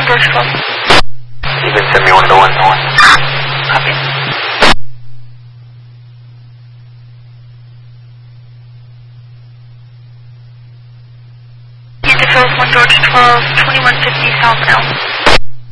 George 12. You can send me 1 to 1 to 1. Copy. Interference 1 George 12, 2150 South Elm.